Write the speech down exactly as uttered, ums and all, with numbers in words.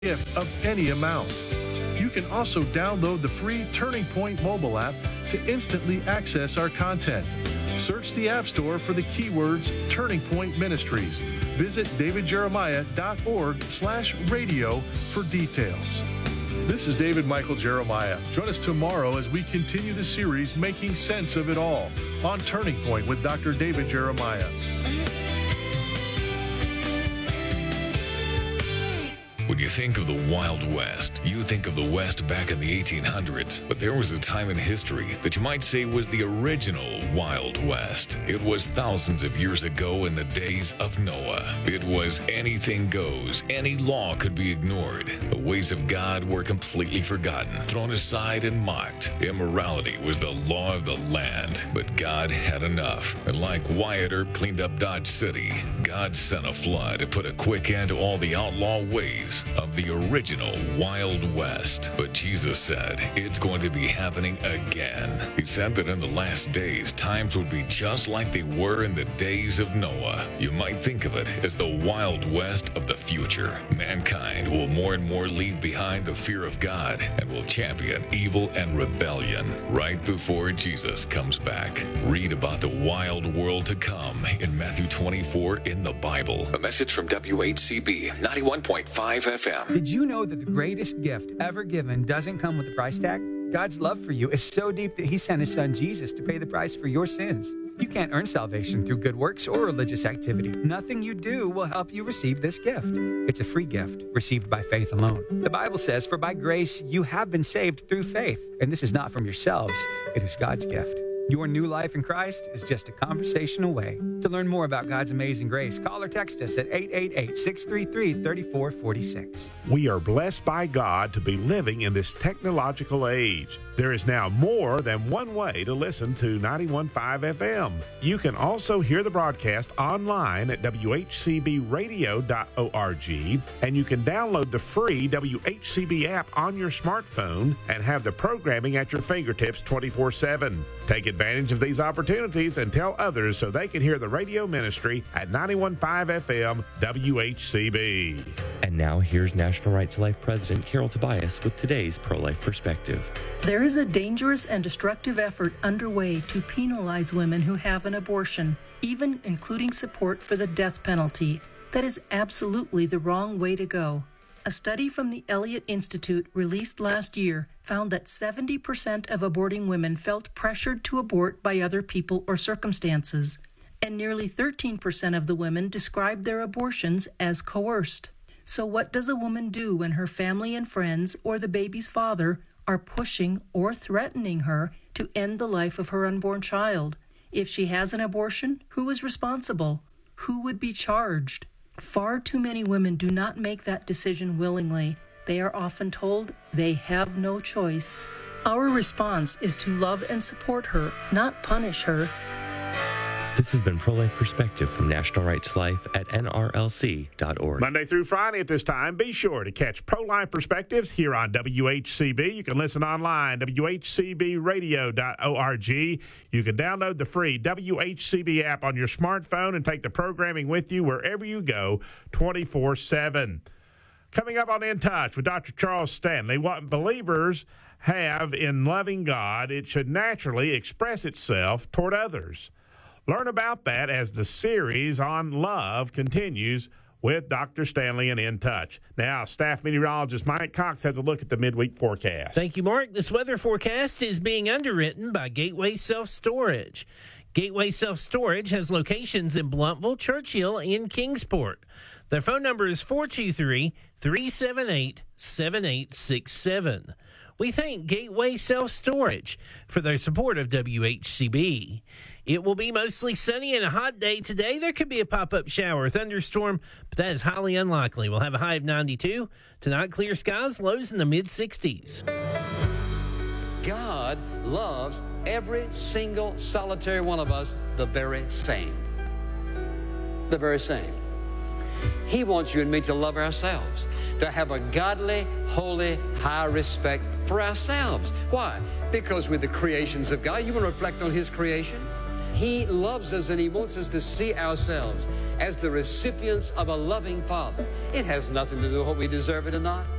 gift of any amount. You can also download the free Turning Point mobile app to instantly access our content. Search the App Store for the keywords Turning Point Ministries. Visit davidjeremiah.org slash radio for details. This is David Michael Jeremiah. Join us tomorrow as we continue the series Making Sense of It All on Turning Point with Doctor David Jeremiah. When you think of the Wild West, you think of the West back in the eighteen hundreds. But there was a time in history that you might say was the original Wild West. It was thousands of years ago in the days of Noah. It was anything goes. Any law could be ignored. The ways of God were completely forgotten, thrown aside and mocked. Immorality was the law of the land. But God had enough. And like Wyatt Earp cleaned up Dodge City, God sent a flood to put a quick end to all the outlaw ways of the original Wild West. But Jesus said it's going to be happening again. He said that in the last days, times would be just like they were in the days of Noah. You might think of it as the Wild West of the future. Mankind will more and more leave behind the fear of God and will champion evil and rebellion right before Jesus comes back. Read about the wild world to come in Matthew twenty-four in the Bible. A message from W H C B ninety-one point five F M. Did you know that the greatest gift ever given doesn't come with a price tag? God's love for you is so deep that he sent his son Jesus to pay the price for your sins. You can't earn salvation through good works or religious activity. Nothing you do will help you receive this gift. It's a free gift received by faith alone. The Bible says, "For by grace you have been saved through faith." And this is not from yourselves. It is God's gift. Your new life in Christ is just a conversation away. To learn more about God's amazing grace, call or text us at eight eight eight, six three three, three four four six. We are blessed by God to be living in this technological age. There is now more than one way to listen to ninety-one point five F M. You can also hear the broadcast online at w h c b radio dot org, and you can download the free W H C B app on your smartphone and have the programming at your fingertips twenty-four seven. Take advantage of these opportunities and tell others so they can hear the radio ministry at ninety-one point five F M W H C B. And now here's National Right to Life President Carol Tobias with today's Pro-Life Perspective. There is a dangerous and destructive effort underway to penalize women who have an abortion, even including support for the death penalty. That is absolutely the wrong way to go. A study from the Elliott Institute released last year found that seventy percent of aborting women felt pressured to abort by other people or circumstances, and nearly thirteen percent of the women described their abortions as coerced. So what does a woman do when her family and friends or the baby's father are pushing or threatening her to end the life of her unborn child? If she has an abortion, who is responsible? Who would be charged? Far too many women do not make that decision willingly. They are often told they have no choice. Our response is to love and support her, not punish her. This has been Pro-Life Perspective from National Right to Life at N R L C dot org. Monday through Friday at this time, be sure to catch Pro-Life Perspectives here on W H C B. You can listen online, w h c b radio dot org. You can download the free W H C B app on your smartphone and take the programming with you wherever you go twenty-four seven. Coming up on In Touch with Doctor Charles Stanley, what believers have in loving God, it should naturally express itself toward others. Learn about that as the series on love continues with Doctor Stanley and In Touch. Now, staff meteorologist Mike Cox has a look at the midweek forecast. Thank you, Mark. This weather forecast is being underwritten by Gateway Self-Storage. Gateway Self-Storage has locations in Blountville, Churchill, and Kingsport. Their phone number is four two three, three seven eight, seven eight six seven. We thank Gateway Self-Storage for their support of W H C B. It will be mostly sunny and a hot day today. There could be a pop-up shower or thunderstorm, but that is highly unlikely. We'll have a high of ninety-two. Tonight, clear skies, lows in the mid-sixties. God loves every single solitary one of us the very same. The very same. He wants you and me to love ourselves, to have a godly, holy, high respect for ourselves. Why? Because we're the creations of God. You want to reflect on His creation? He loves us and He wants us to see ourselves as the recipients of a loving Father. It has nothing to do with what we deserve it or not.